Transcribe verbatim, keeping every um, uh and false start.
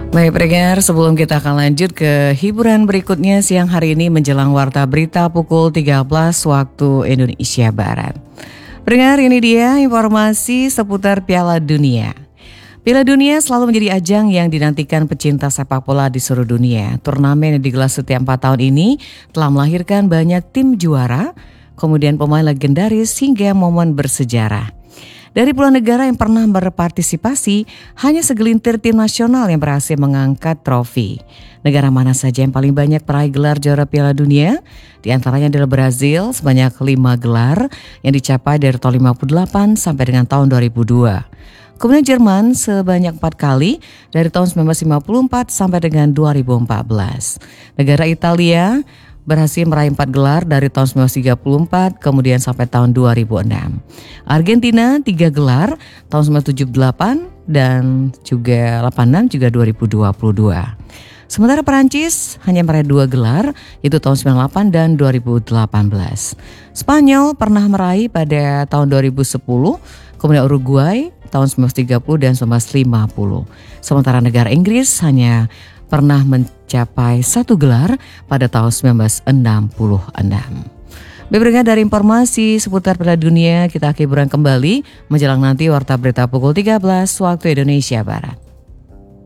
Baik pendengar, sebelum kita akan lanjut ke hiburan berikutnya siang hari ini menjelang Warta Berita pukul tiga belas waktu Indonesia Barat. Pendengar, ini dia informasi seputar Piala Dunia. Piala Dunia selalu menjadi ajang yang dinantikan pecinta sepak bola di seluruh dunia. Turnamen yang digelar setiap empat tahun ini telah melahirkan banyak tim juara, kemudian pemain legendaris hingga momen bersejarah. Dari puluhan negara yang pernah berpartisipasi, hanya segelintir tim nasional yang berhasil mengangkat trofi. Negara mana saja yang paling banyak peraih gelar juara Piala Dunia? Di antaranya adalah Brazil sebanyak lima gelar yang dicapai dari tahun lima puluh delapan sampai dengan tahun dua ribu dua. Kemudian Jerman sebanyak empat kali dari tahun seribu sembilan ratus lima puluh empat sampai dengan dua ribu empat belas. Negara Italia berhasil meraih empat gelar dari tahun seribu sembilan ratus tiga puluh empat kemudian sampai tahun dua ribu enam. Argentina tiga gelar tahun seribu sembilan ratus tujuh puluh delapan dan juga delapan puluh enam juga dua ribu dua puluh dua. Sementara Perancis hanya meraih dua gelar yaitu tahun sembilan puluh delapan dan dua ribu delapan belas. Spanyol pernah meraih pada tahun dua ribu sepuluh, kemudian Uruguay tahun seribu sembilan ratus tiga puluh dan seribu sembilan ratus lima puluh. Sementara negara Inggris hanya pernah mencapai satu gelar pada tahun seribu sembilan ratus enam puluh enam. Berikutnya dari informasi seputar Piala Dunia, kita akan hiburan kembali menjelang nanti Warta Berita pukul tiga belas waktu Indonesia Barat.